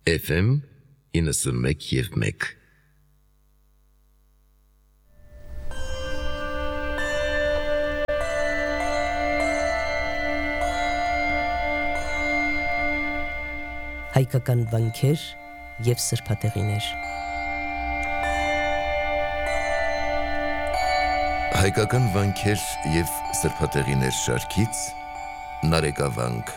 FM 91.1 Հայկական վանքեր և սրբատեղիներ։ Հայկական վանքեր և սրբատեղիներ շարքից Նարեկավանք։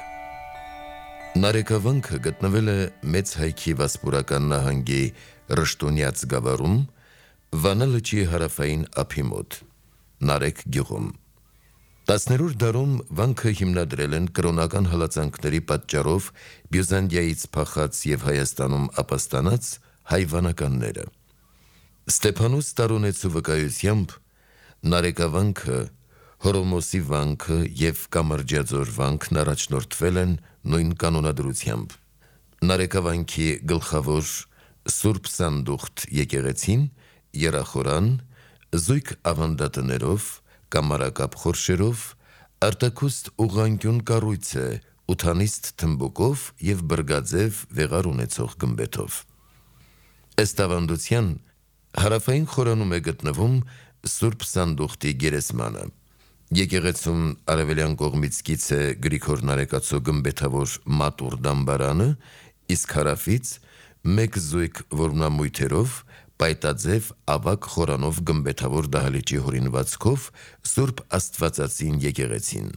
Նարեկավանքը գտնվել է Մեծ Հայքի Վասպուրական նահանգի Ռշտունյաց գավառում, Վանա լճի հարավային ափի մոտ, Նարեկ գյուղում։ 10-րդ դարում վանքը հիմնադրել են կրոնական հալածանքների պատճառով Բյուզանդիայից փախած և Հայաստանում ապաստանած հայ վանականները։ Ստեփանոս Տարոնեցու վկայությամբ Նարեկավանքը, Հորոմոսի վանքը և Կամրջաձոր վանքն առաջնորդվել են նույն կանոնադրությամբ։ Նարեկավանքի գլխավոր Սուրբ Սանդուղթ եկեղեցին եռախորան, զույգ ավանդատներով, կամարակապ խորշերով, արտաքուստ ուղղանկյուն կառույց է ութանիստ թմբուկով և բրգաձև վեղար ունեցող գմբեթով։ Ըստ ավանդության, հարավային խորանում է գտնվում Սուրբ Սանդուղթի գերեզմանը։ Եկեղեցում արևելյան կողմից կից է Գրիգոր Նարեկացու գմբեթավոր մատուռ դամբարանը, իսկ հարավից մեկ զույգ որմնամույթերով պայտաձև ավագ խորանով գմբեթավոր դահլիճի հորինվածքով Սուրբ Աստվածածին եկեղեցին։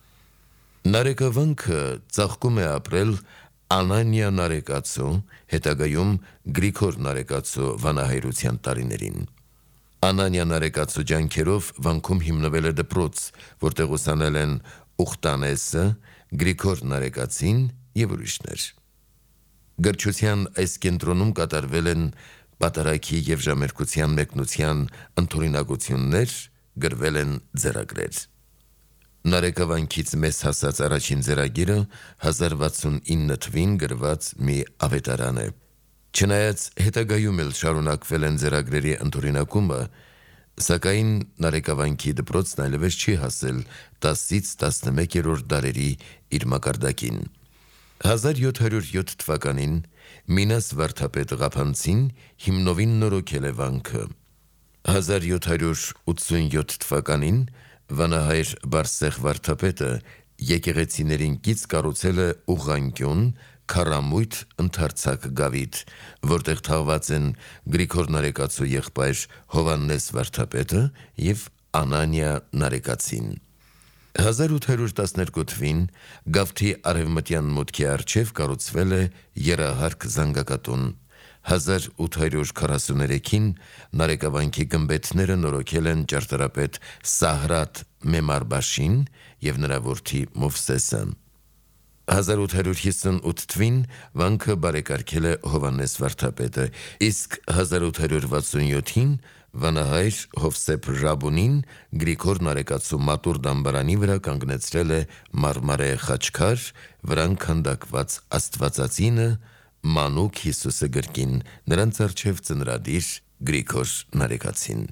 Նարեկավանքը ծաղկում է ապրել Անանիա Նարեկացու, հետագայում Գրիգոր Նարեկացու վանահայրության տարիներին։ Անանիա Նարեկացու ջանքերով վանքում հիմնվել է դպրոց, որտեղ ուսանել են Ուխտանեսը, Գրիգոր Նարեկացին և ուրիշներ։ Գրչության այս կենտրոնում կատարվել են պատարագի և ժամերկության մեկնության ընդօրինակություններ, գրվել են ձեռագրեր։ Նարեկավանքից մեզ հասած առաջին ձեռագիրը 1069 թվին գրված մի ավետարան է։ Չնայած հետագայում էլ շարունակվել են ձեռագրերի ընդօրինակումը, սակայն Նարեկավանքի դպրոցն այլևս չի հասել 10-ից 11-րդ դարերի իր մակարդակին։ 1707 թվականին Մինաս վարդապետ Ղափանցին հիմնովին նորոգել է վանքը։ 1787 թվականին վանահայր Բարսեղ վարդապետը եկեղեցիներին կից կառուցել է ուղղանկյուն, քառամույթ ընդարձակ գավիթ, որտեղ թաղված են Գրիգոր Նարեկացու եղբայր Հովհաննես վարդապետը և Անանիա Նարեկացին։ 1812 թվին գավթի արևմտյան մուտքի առջև կառուցվել է եռահարկ զանգակատուն։ 1843-ին Նարեկավանքի գմբեթները նորոգել են ճարտարապետ Սահրատ Մեմարբաշին և նրա որդի Մովսեսը։ 1858 թվին վանքը բարեկարգել է Հովհաննես վարդապետը, իսկ 1867-ին վանահայր Հովսեփ Ռաբունին Գրիգոր Նարեկացու մատուռ դամբարանի վրա կանգնեցրել է մարմարե խաչքար, վրան քանդակված Աստվածածինը, մանուկ Հիսուսը գրկին, նրանց առջև ծնրադիր Գրիգոր Նարեկացին։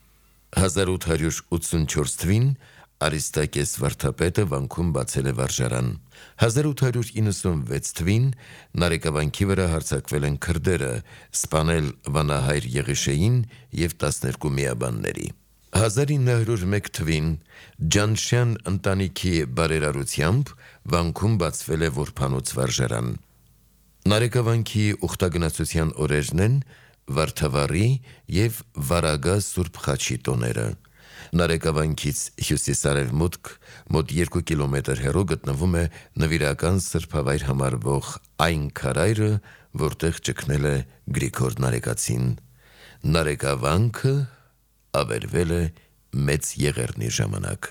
1884 թվին Արիստակես վարդապետը վանքում բացել է վարժարան։ 1896 թվին Նարեկավանքի վրա հարձակվել են քրդերը, սպանել վանահայր Եղիշեին և 12 միաբանների։ 1901 թվին Ջանշյան ընտանիքի բարերարությամբ վանքում բացվել է որբանոց վարժարան։ Նարեկավանքի ուխտագնացության օրերն են Վարդավառի և Վարագա Սուրբ Խաչի տոները։ Նարեկավանքից հյուսիս-արևմուտք մոտ 2 կիլոմետր հեռու գտնվում է նվիրական սրբավայր համարվող այն քարայրը, որտեղ ճգնել է Գրիգոր Նարեկացին։ Նարեկավանքը ավերվել է Մեծ Եղեռնի ժամանակ։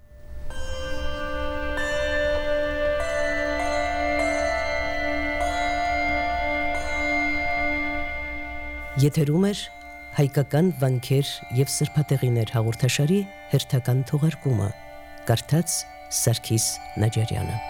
Եթերում էր հայկական վանքեր և սրբատեղիներ հաղորդաշարի հերթական թողարկումը, կարդաց Սարգիս Նաջարյանը։